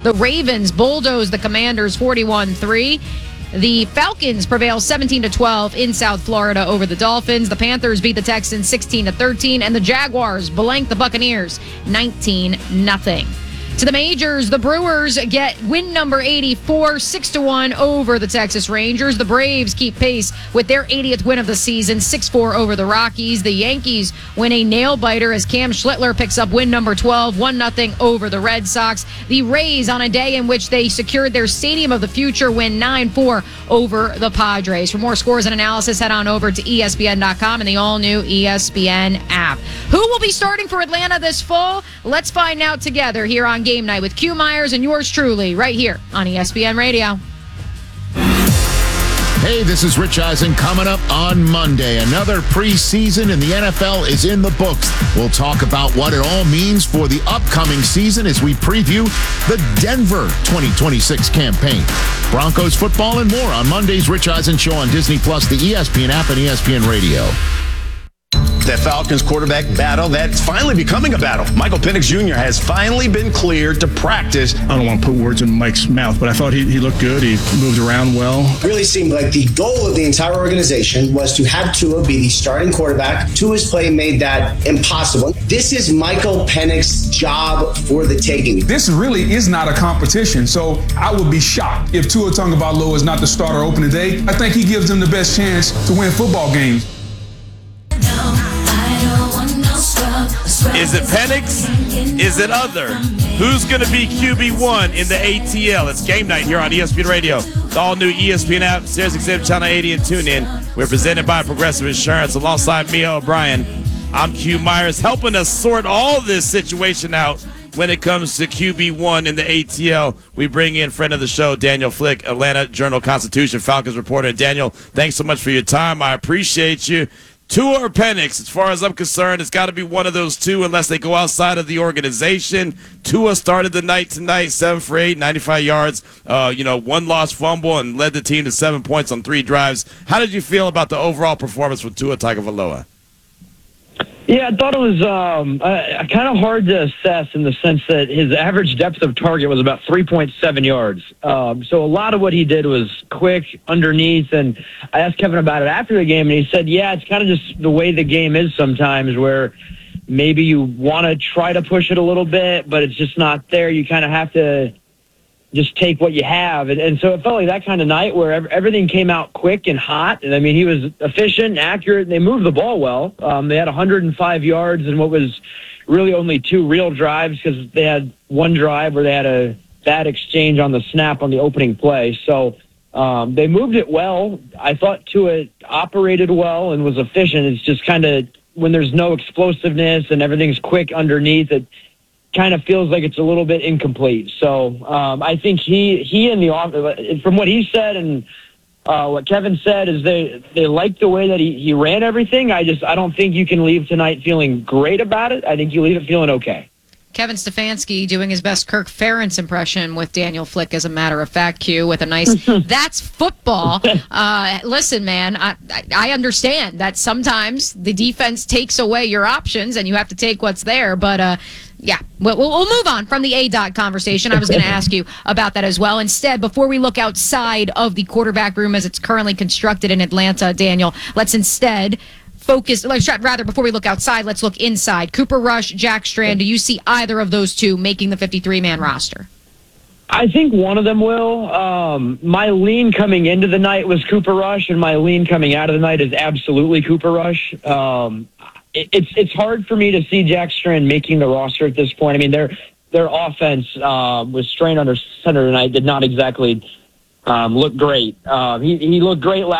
The Ravens bulldoze the Commanders 41-3. The Falcons prevail 17-12 in South Florida over the Dolphins. The Panthers beat the Texans 16-13, and the Jaguars blank the Buccaneers 19-0. To the majors, the Brewers get win number 84, 6-1 over the Texas Rangers. The Braves keep pace with their 80th win of the season, 6-4 over the Rockies. The Yankees win a nail-biter as Cam Schlittler picks up win number 12, 1-0 over the Red Sox. The Rays, on a day in which they secured their Stadium of the Future, win 9-4 over the Padres. For more scores and analysis, head on over to ESPN.com and the all-new ESPN app. Who will be starting for Atlanta this fall? Let's find out together here on Game Night with Q Myers and yours truly right here on ESPN Radio. Hey, this is Rich Eisen coming up on Monday. Another preseason in the NFL is in the books. We'll talk about what it all means for the upcoming season as we preview the Denver 2026 campaign. Broncos football and more on Monday's Rich Eisen Show on Disney+, the ESPN app, and ESPN Radio. That Falcons quarterback battle, that's finally becoming a battle. Michael Penix Jr. has finally been cleared to practice. I don't want to put words in Mike's mouth, but I thought he looked good. He moved around well. It really seemed like the goal of the entire organization was to have Tua be the starting quarterback. Tua's play made that impossible. This is Michael Penix's job for the taking. This really is not a competition, so I would be shocked if Tua Tagovailoa is not the starter opening day. I think he gives them the best chance to win football games. Is it Penix? Is it other? Who's going to be QB1 in the ATL? It's Game Night here on ESPN Radio. The all-new ESPN app, SiriusXM Channel 80, and TuneIn. We're presented by Progressive Insurance. Alongside Mia O'Brien, I'm Q Myers, helping us sort all this situation out when it comes to QB1 in the ATL. We bring in friend of the show, Daniel Flick, Atlanta Journal-Constitution Falcons reporter. Daniel, thanks so much for your time. I appreciate you. Tua or Penix, as far as I'm concerned, it's got to be one of those two unless they go outside of the organization. Tua started the night tonight, 7 for 8, 95 yards, one lost fumble, and led the team to 7 points on 3 drives. How did you feel about the overall performance with Tua Tagovailoa? Yeah, I thought it was kind of hard to assess in the sense that his average depth of target was about 3.7 yards. So a lot of what he did was quick, underneath, and I asked Kevin about it after the game, and he said, yeah, it's kind of just the way the game is sometimes where maybe you want to try to push it a little bit, but it's just not there. You kind of have to just take what you have. And so it felt like that kind of night where everything came out quick and hot. And, I mean, he was efficient and accurate, and they moved the ball well. They had 105 yards in what was really only 2 real drives because they had one drive where they had a bad exchange on the snap on the opening play. So they moved it well. I thought Tua operated well and was efficient. It's just kind of when there's no explosiveness and everything's quick underneath, it kind of feels like it's a little bit incomplete. So I think he and the from what he said and what Kevin said is they like the way that he ran everything. I don't think you can leave tonight feeling great about it. I think you leave it feeling okay. Kevin Stefanski doing his best Kirk Ferentz impression with Daniel Flick, as a matter of fact, Q, with a nice, that's football. Listen, man, I understand that sometimes the defense takes away your options and you have to take what's there, but yeah, we'll move on from the A-Dot conversation. I was going to ask you about that as well. Instead, before we look outside of the quarterback room as it's currently constructed in Atlanta, Daniel, let's instead before we look outside, let's look inside. Cooper Rush, Jack Strand, do you see either of those two making the 53-man roster? I think one of them will. My lean coming into the night was Cooper Rush, and my lean coming out of the night is absolutely Cooper Rush. It's hard for me to see Jack Strand making the roster at this point. I mean, their offense was strained under center tonight, did not exactly look great. He looked great last